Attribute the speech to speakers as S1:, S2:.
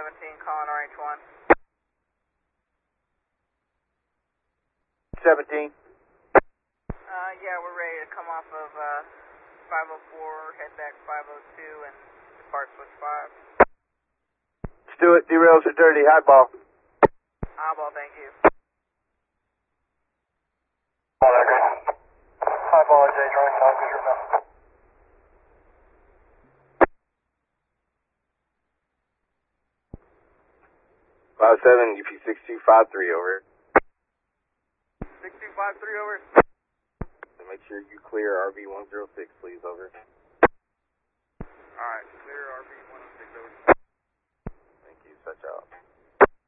S1: calling RH1.
S2: 17.
S1: Yeah, we're ready to come off of 504, head back 502, and depart switch 5.
S2: Let's do it. Derails are dirty. Highball.
S1: Highball, thank you.
S3: Highball, J, drawing time, visual now.
S2: 57, UP6253, over.
S1: 6253, over.
S2: And make sure you clear RV106, please, over.
S1: Alright, clear RV